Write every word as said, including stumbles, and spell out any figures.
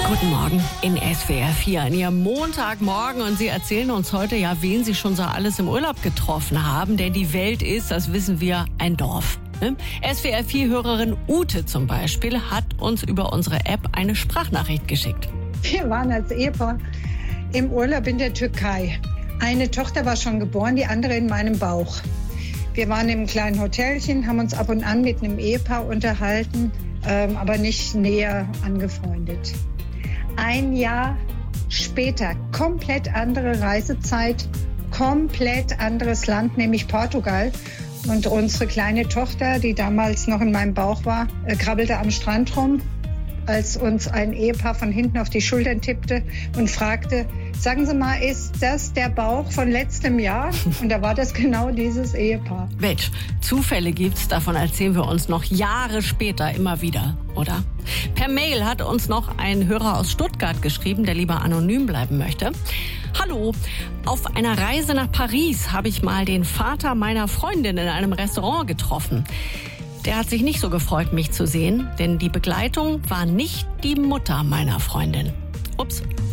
Guten Morgen in S W R vier an Ihrem Montagmorgen, und Sie erzählen uns heute ja, wen Sie schon so alles im Urlaub getroffen haben, denn die Welt ist, das wissen wir, ein Dorf. Ne? S W R vier-Hörerin Ute zum Beispiel hat uns über unsere App eine Sprachnachricht geschickt. Wir waren als Ehepaar im Urlaub in der Türkei. Eine Tochter war schon geboren, die andere in meinem Bauch. Wir waren im kleinen Hotelchen, haben uns ab und an mit einem Ehepaar unterhalten, ähm, aber nicht näher angefreundet. Ein Jahr später, komplett andere Reisezeit, komplett anderes Land, nämlich Portugal. Und unsere kleine Tochter, die damals noch in meinem Bauch war, äh, krabbelte am Strand rum, als uns ein Ehepaar von hinten auf die Schultern tippte und fragte, sagen Sie mal, ist das der Bauch von letztem Jahr? Und da war das genau dieses Ehepaar. Mensch, Zufälle gibt's, davon erzählen wir uns noch Jahre später immer wieder, oder? Per Mail hat uns noch ein Hörer aus Stuttgart geschrieben, der lieber anonym bleiben möchte. Hallo, auf einer Reise nach Paris habe ich mal den Vater meiner Freundin in einem Restaurant getroffen. Der hat sich nicht so gefreut, mich zu sehen, denn die Begleitung war nicht die Mutter meiner Freundin. Ups.